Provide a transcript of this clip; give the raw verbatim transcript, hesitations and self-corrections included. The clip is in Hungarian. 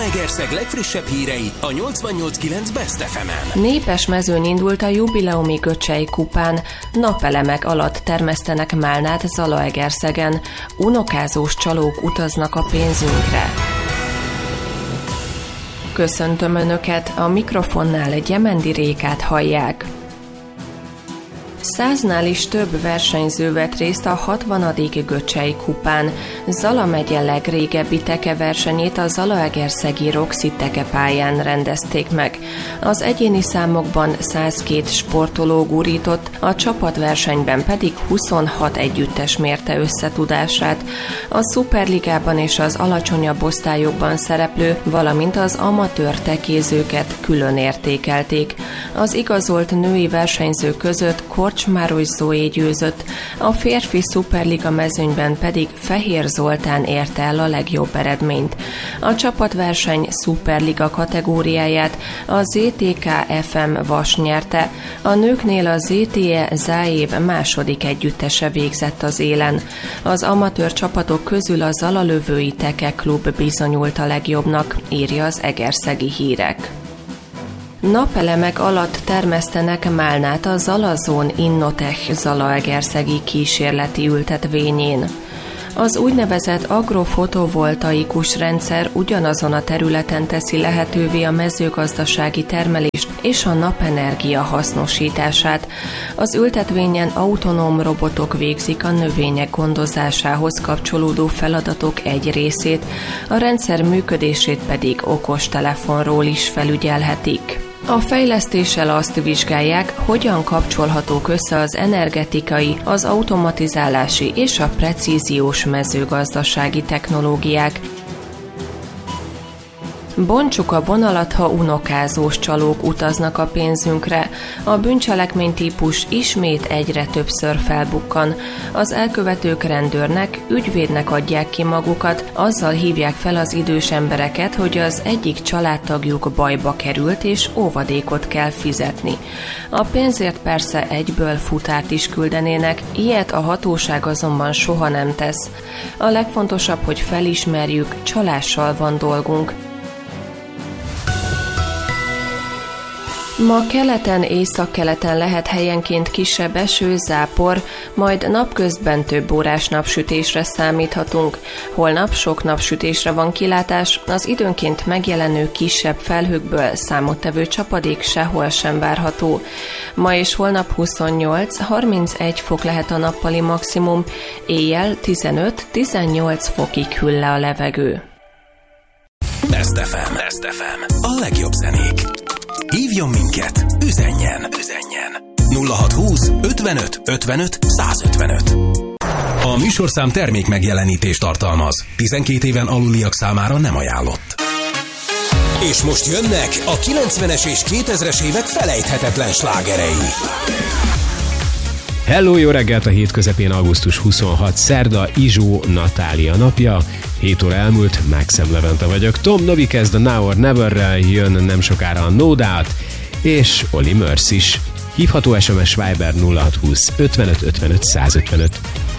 Zalaegerszeg legfrissebb hírei a nyolcvannyolc kilenc Best ef emen. Népes mezőn indult a jubileumi Göcsei kupán. Napelemek alatt termesztenek málnát Zalaegerszegen. Unokázós csalók utaznak a pénzünkre. Köszöntöm Önöket, a mikrofonnál Gyemendi Rékát hallják. Száznál is több versenyző vett részt a hatvanadik Göcsei kupán. Zala megye legrégebbi tekeversenyét a zalaegerszegi Roxy tekepályán rendezték meg. Az egyéni számokban száz két sportoló gurított, a csapatversenyben pedig huszonhat együttes mérte összetudását. A szuperligában és az alacsonyabb osztályokban szereplő, valamint az amatőr tekézőket külön értékelték. Az igazolt női versenyzők között Korcsmáros Zoé győzött, a férfi szuperliga mezőnyben pedig Fehér Zoltán érte el a legjobb eredményt. A csapatverseny szuperliga kategóriáját a zé té ká ef em Vas nyerte, a nőknél a zé té e Záév második együttese végzett az élen. Az amatőr csapatok közül a Zalalövői Teke Klub bizonyult a legjobbnak, írja az Egerszegi Hírek. Napelemek alatt termesztenek málnát a Zalazón Innotech zalaegerszegi kísérleti ültetvényén. Az úgynevezett agrofotovoltaikus rendszer ugyanazon a területen teszi lehetővé a mezőgazdasági termelést és a napenergia hasznosítását. Az ültetvényen autonóm robotok végzik a növények gondozásához kapcsolódó feladatok egy részét, a rendszer működését pedig okostelefonról is felügyelhetik. A fejlesztéssel azt vizsgálják, hogyan kapcsolhatók össze az energetikai, az automatizálási és a precíziós mezőgazdasági technológiák. Bontsuk a vonalat, ha unokázós csalók utaznak a pénzünkre. A bűncselekmény típus ismét egyre többször felbukkan. Az elkövetők rendőrnek, ügyvédnek adják ki magukat, azzal hívják fel az idős embereket, hogy az egyik családtagjuk bajba került és óvadékot kell fizetni. A pénzért persze egyből futárt is küldenének, ilyet a hatóság azonban soha nem tesz. A legfontosabb, hogy felismerjük, csalással van dolgunk. Ma keleten, északkeleten lehet helyenként kisebb eső, zápor, majd napközben több órás napsütésre számíthatunk. Holnap sok napsütésre van kilátás, az időnként megjelenő kisebb felhőkből számottevő csapadék sehol sem várható. Ma és holnap huszonnyolc-harmincegy fok lehet a nappali maximum, éjjel tizenöt-tizennyolc fokig hűl le a levegő. Best ef em. Best ef em. A legjobb zenék. Hívjon minket, üzenjen, üzenjen. nulla hatszázhúsz ötvenöt ötvenöt százötvenöt. A műsorszám termék megjelenítést tartalmaz. tizenkét éven aluliak számára nem ajánlott. És most jönnek a kilencvenes és kétezres évek felejthetetlen slágerei. Hello, jó reggelt! A hét közepén augusztus huszonhatodika szerda, Izsó Natália napja. hét óra elmúlt, Maxem Levente vagyok. Tom Novi kezd a Now or Never-rel, jön nem sokára a No Doubt, és Oli Murs is. Hívható es em es Viber nulla hatszázhúsz ötvenöt ötvenöt százötvenöt.